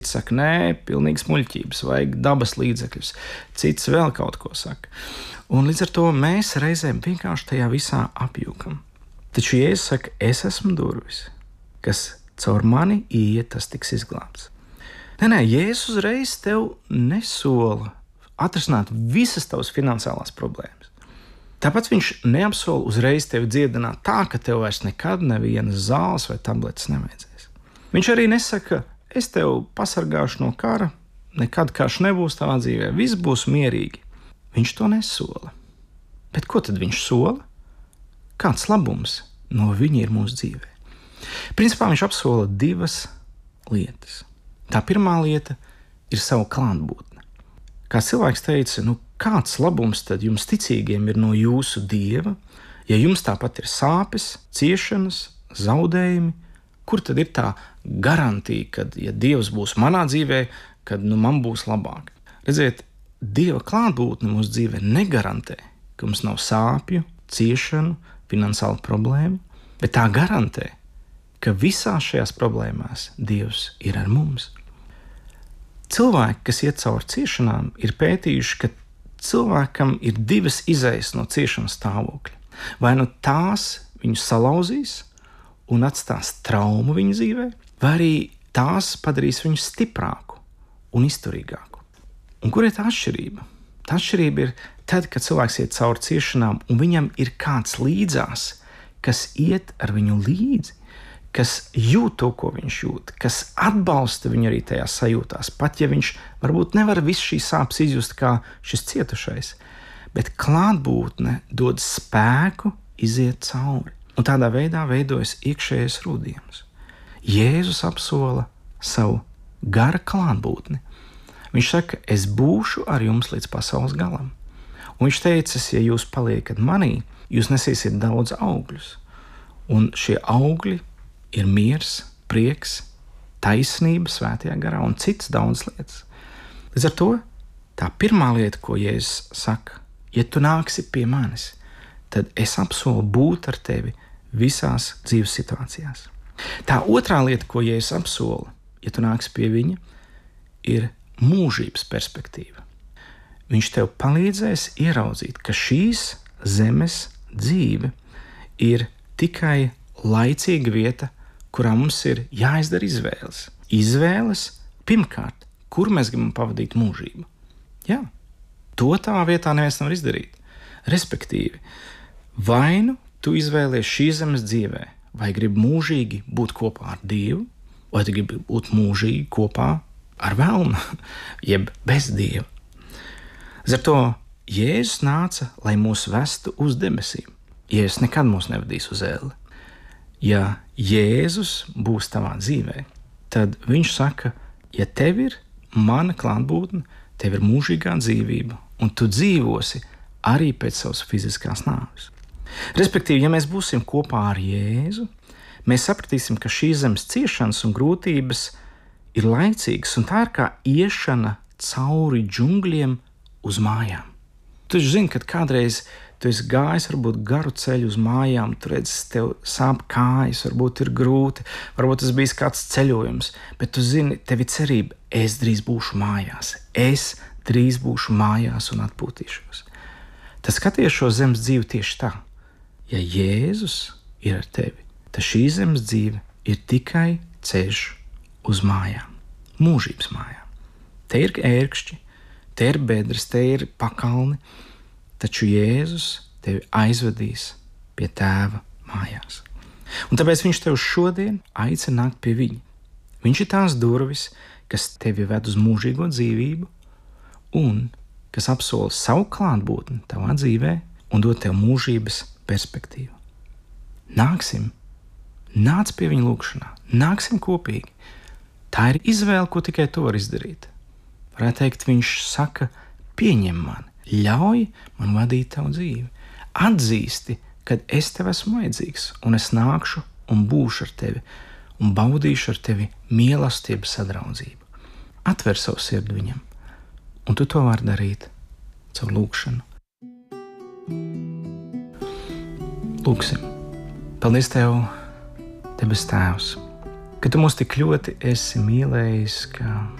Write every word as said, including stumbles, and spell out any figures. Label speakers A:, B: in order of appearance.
A: Saka, nē, pilnīgs muļķības, vajag dabas līdzekļus. Cits vēl kaut ko saka. Un līdz ar to mēs reizēm vienkārši tajā visā apjūkam. Taču Jēzus saka, es esmu durvis, kas caur mani iet, tas tiks izglābts. Nē, nē, Jēzus uzreiz tev nesola atrisināt visas tavas finansiālās problēmas. Tāpēc viņš neapsola uzreiz tevi dziedināt tā, ka tev vairs nekad nevienas zāles vai tabletes nevajadzēs. Viņš arī nesaka, es tev pasargāšu no kara, nekad karš nebūs tavā dzīvē, viss būs mierīgi. Viņš to nesola. Bet ko tad viņš sola? Kāds labums no viņa ir mūsu dzīvē? Principā viņš apsola divas lietas. Tā pirmā lieta ir savu klātbūtne. Kā cilvēks teica, nu kāds labums tad jums ticīgiem ir no jūsu Dieva, ja jums tāpat ir sāpes, ciešanas, zaudējumi? Kur tad ir tā garantija, ka, ja Dievs būs manā dzīvē, tad nu, man būs labāk? Redziet, Dieva klātbūtne mūsu dzīvē negarantē, ka mums nav sāpju, ciešanu, finansiālu problēmu, bet tā garantē, ka visās šajās problēmās Dievs ir ar mums. Cilvēki, kas iet cauri ciešanām, ir pētījuši, ka cilvēkam ir divas izejas no ciešanas stāvokļa. Vai nu tās viņu salauzīs un atstās traumu viņa dzīvē, vai arī tās padarīs viņu stiprāku un izturīgāku. Un kur ir tā atšķirība? Tā atšķirība ir tad, kad cilvēks iet cauri ciešanām un viņam ir kāds līdzās, kas iet ar viņu līdzi, kas jūt to, ko viņš jūt, kas atbalsta viņu arī tajās sajūtās, pat ja viņš varbūt nevar visu šīs sāpes izjust kā šis cietušais, bet klātbūtne dod spēku iziet cauri. Un tādā veidā veidojas iekšējais rūdījums. Jēzus apsola savu gara klātbūtni. Viņš saka, es būšu ar jums līdz pasaules galam. Un viņš teica, ja jūs paliekat manī, jūs nesīsiet daudz augļus. Un šie augļi ir miers, prieks, taisnība svētajā garā un citas daudz lietas. Līdz ar to tā pirmā lieta, ko Jēzus saka, ja tu nāksi pie manis, tad es apsolu būt ar tevi visās dzīves situācijās. Tā otrā lieta, ko Jēzus apsola, ja tu nāksi pie viņa, ir mūžības perspektīva. Viņš tev palīdzēs ieraudzīt, ka šīs zemes dzīve ir tikai laicīga vieta, kurā mums ir jāizdara izvēles. Izvēles, pirmkārt, kur mēs gribam pavadīt mūžību. Jā, to tavā vietā neviens nevar izdarīt. Respektīvi, vai nu tu izvēlies šīs zemes dzīvē, vai gribi mūžīgi būt kopā ar Dievu, vai tu gribi būt mūžīgi kopā ar velnu, jeb bez Dieva. Līdz ar to Jēzus nāca, lai mūs vestu uz debesīm. Jēzus nekad mūs nevadīs uz elli. Ja Jēzus būs tavā dzīvē, tad viņš saka, ja tev ir mana klātbūtne, tev ir mūžīgā dzīvība, un tu dzīvosi arī pēc savas fiziskās nāves. Respektīvi, ja mēs būsim kopā ar Jēzu, mēs sapratīsim, ka šīs zemes ciešanas un grūtības ir laicīgas, un tā ir kā iešana cauri džungļiem uz mājām. Tu zini, kad kādreiz tu esi gājis varbūt garu ceļu uz mājām, tu redzi, tev sāp kājas, varbūt ir grūti, varbūt tas bijis kāds ceļojums, bet tu zini, tev ir cerība, es drīz būšu mājās, es drīz būšu mājās un atpūtīšos. Tad skaties šo zemes dzīvi tieši tā. Ja Jēzus ir ar tevi, tad šī zemes dzīve ir tikai ceļš uz mājām, mūžības mājām. Te ir ērkšķi, te ir bedres, te ir pakalni, taču Jēzus tevi aizvedīs pie Tēva mājās. Un tāpēc viņš tev šodien aicina nākt pie viņa. Viņš ir tās durvis, kas tevi ved uz mūžīgo dzīvību un kas apsola savu klātbūtni tavā dzīvē un dod tev mūžības perspektīvu. Nāksim, nāc pie viņa lūgšanā, nāksim kopīgi. Tā ir izvēle, ko tikai tu vari izdarīt. Varētu teikt, viņš saka, pieņem mani, ļauj man vadīt tavu dzīvi. Atzīsti, kad es tev esmu vajadzīgs, un es nākšu un būšu ar tevi, un baudīšu ar tevi mīlestību sadraudzību. Atver savu sirdi viņam, un tu to vari darīt caur lūgšanu. Lūksim. Paldies Tev, debes Tēvs, ka tu mūs tik ļoti esi mīlējis, ka